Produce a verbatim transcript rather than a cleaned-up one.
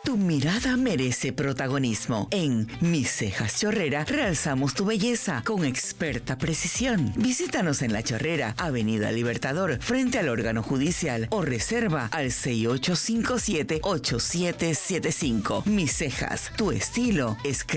Tu mirada merece protagonismo. En Mis Cejas Chorrera realzamos tu belleza con experta precisión. Visítanos en La Chorrera, Avenida Libertador, frente al órgano judicial, o reserva al seis ocho cinco siete, ocho siete siete cinco. Mis Cejas, tu estilo es